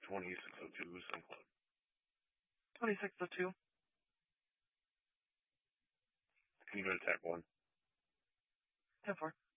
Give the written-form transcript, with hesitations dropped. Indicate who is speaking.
Speaker 1: 2602 Suncloud.
Speaker 2: 2602.
Speaker 1: Can you go to attack 1?
Speaker 2: 10-4.